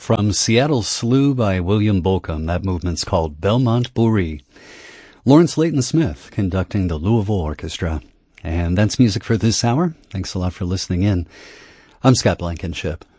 From Seattle Slew by William Bolcom, that movement's called Belmont Bourrée. Lawrence Leighton Smith conducting the Louisville Orchestra. And that's music for this hour. Thanks a lot for listening in. I'm Scott Blankenship.